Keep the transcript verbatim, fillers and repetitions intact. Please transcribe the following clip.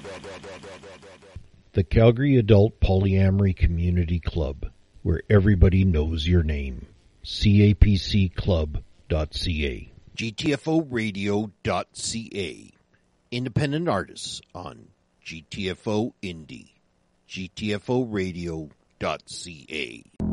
The Calgary Adult Polyamory Community Club, where everybody knows your name. C A P C club dot C A. G T F O radio dot C A. Independent artists on G T F O Indie. G T F O radio dot C A.